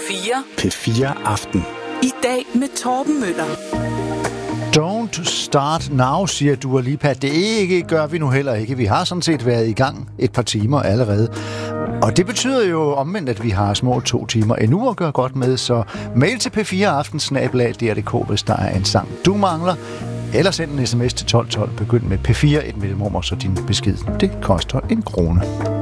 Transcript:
P4. P4 Aften. I dag med Torben Møller. Don't start now, siger Dua Lipa. Det ikke gør vi nu heller ikke. Vi har sådan set været i gang et par timer allerede. Og det betyder jo omvendt, at vi har små 2 timer endnu at gøre godt med. Så mail til p4aften@dr.dk, hvis der er en sang, du mangler. Eller send en sms til 1212. Begynd med P4, et mellemrum og så din besked. Det koster 1 krone.